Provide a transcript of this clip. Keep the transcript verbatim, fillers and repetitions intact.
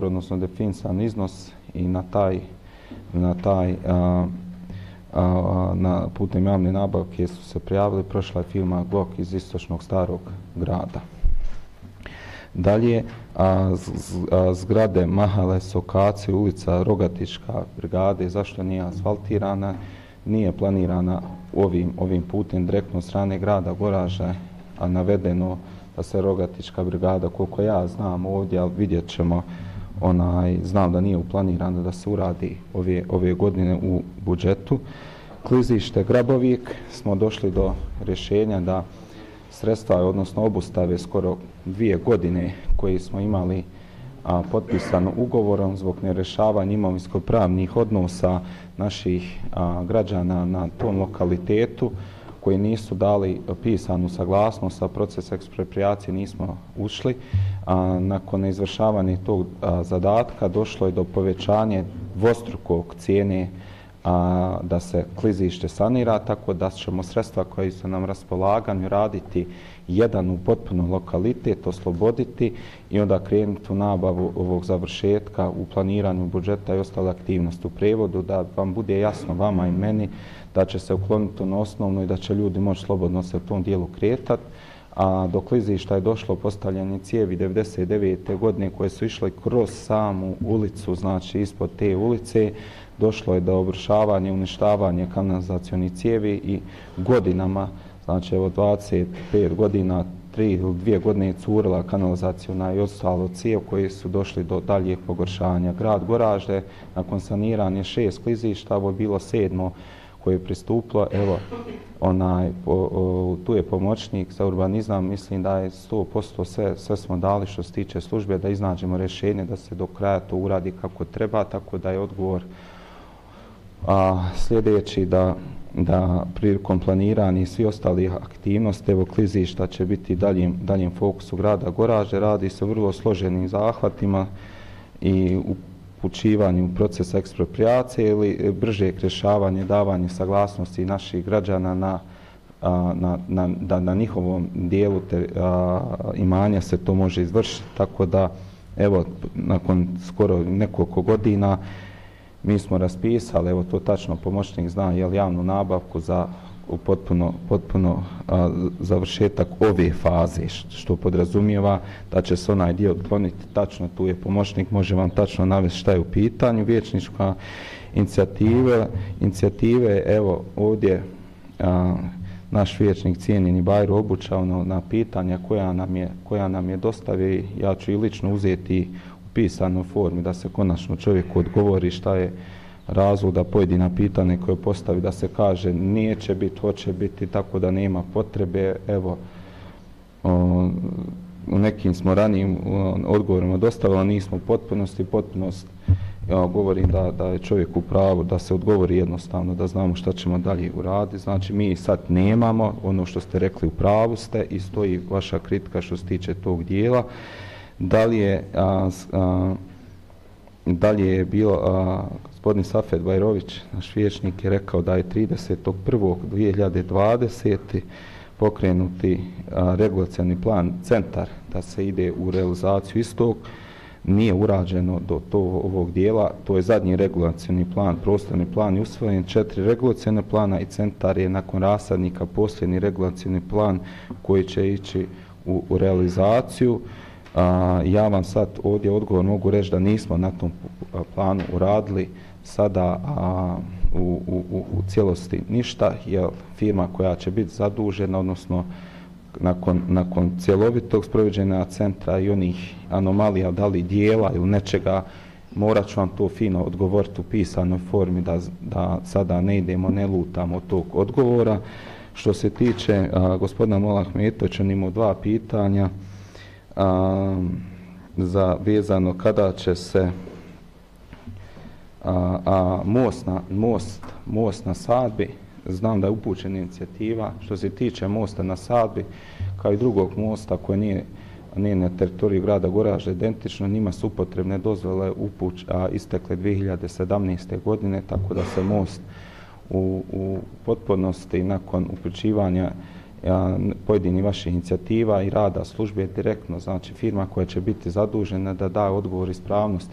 odnosno definisan iznos i na taj, na taj a, a, na putem javne nabavke su se prijavili. Prošla je firma Glok iz istočnog Starog grada. Dalje, a, z, z, a, zgrade Mahale, Sokaci, ulica Rogatička brigade, zašto nije asfaltirana? Nije planirana ovim, ovim putem direktno strane grada Goražde, a navedeno da se Rogatička brigada, koliko ja znam ovdje, ali vidjet ćemo, onaj, znam da nije uplanirano da se uradi ove, ove godine u budžetu. Klizište Grabovik smo došli do rješenja da sredstva, odnosno obustave skoro dvije godine koje smo imali a, potpisano ugovorom zbog nerješavanja imovinsko-pravnih odnosa naših a, građana na tom lokalitetu koji nisu dali pisanu saglasnost, a proces eksproprijacije nismo ušli. A, nakon izvršavanja tog a, zadatka došlo je do povećanja dvostrukog cijene a, da se klizište sanira, tako da ćemo sredstva koji su nam raspolaganju raditi jedan u potpuno lokalitet, osloboditi i onda krenuti u nabavu ovog završetka u planiranju budžeta i ostale aktivnosti. U prevodu da vam bude jasno, vama i meni, da će se ukloniti na osnovno i da će ljudi moći slobodno se u tom dijelu kretati. A do klizišta je došlo postavljanje cijevi devedeset devete godine koje su išle kroz samu ulicu, znači ispod te ulice. Došlo je do obrušavanja i uništavanja kanalizacionih cijevi i godinama, znači evo dvadeset pet godina, tri ili dvije godine je curila kanalizacijona i ostalo cijev koji su došli do daljeg pogoršanja. Grad Goražde nakon saniranja šest klizišta, ovo je bilo sedmo koje je pristupilo, evo, onaj, o, o, tu je pomoćnik za urbanizam, mislim da je sto posto sve, sve smo dali što se tiče službe da iznađemo rješenje da se do kraja to uradi kako treba, tako da je odgovor a, sljedeći da, da prilikom planiranja i svi ostali aktivnosti, evo klizišta će biti daljem, daljem fokusu grada Goražde, radi se o vrlo složenim zahvatima i u upućivanju procesa eksproprijacije ili brže rješavanje, davanje saglasnosti naših građana na, na, na, da na njihovom dijelu te, a, imanja se to može izvršiti. Tako da, evo, nakon skoro nekoliko godina mi smo raspisali, evo to tačno pomoćnik zna, jel, javnu nabavku za u potpuno, potpuno a, završetak ove faze, što podrazumijeva da će se onaj dio otkloniti. Tačno tu je pomoćnik, može vam tačno navesti šta je u pitanju. Vijećnička inicijative, inicijative evo ovdje a, naš vijećnik cijenjeni Bajro obučao na, na pitanja koja nam je, koja nam je dostavi. Ja ću i lično uzeti u pisanoj formi da se konačno čovjeku odgovori šta je razlog da pojedina pitanja koje postavi da se kaže neće biti, hoće biti, tako da nema potrebe. Evo, o, u nekim smo ranijim odgovorima dostavili, nismo u potpunosti, potpunost ja govorim da, da je čovjek u pravu, da se odgovori jednostavno, da znamo šta ćemo dalje uraditi. Znači mi sad nemamo, ono što ste rekli u pravu ste i stoji vaša kritika što se tiče tog dijela. Da li je, a, a, dalje je bilo, a, gospodin Safet Bajrović, naš vijećnik, je rekao da je tridesetog prvog dvije hiljade dvadesete pokrenuti a, regulacioni plan centar da se ide u realizaciju istog. Nije urađeno do to, ovog dijela, to je zadnji regulacioni plan, prostorni plan je usvojen, četiri regulacione plana i centar je nakon rasadnika posljednji regulacioni plan koji će ići u, u realizaciju. A, ja vam sad ovdje odgovor mogu reći da nismo na tom planu uradili sada a, u, u, u cijelosti ništa, jer firma koja će biti zadužena, odnosno nakon, nakon cjelovitog sprovođenja centra i onih anomalija, da li dijela ili nečega, morat ću vam to fino odgovoriti u pisanoj formi da, da sada ne idemo, ne lutamo od tog odgovora. Što se tiče a, gospodina Mola Ahmetovića, on imao dva pitanja. A, za vezano kada će se a, a, most, na, most, most na Sadbi, znam da je upućena inicijativa. Što se tiče mosta na Sadbi, kao i drugog mosta koji nije, nije na teritoriju grada Goražde identično, njima su upotrebne dozvole upuć, a, istekle dvije hiljade sedamnaeste. godine, tako da se most u, u potpunosti nakon upućivanja pojedini vaših inicijativa i rada službe direktno, znači firma koja će biti zadužena da da odgovor ispravnosti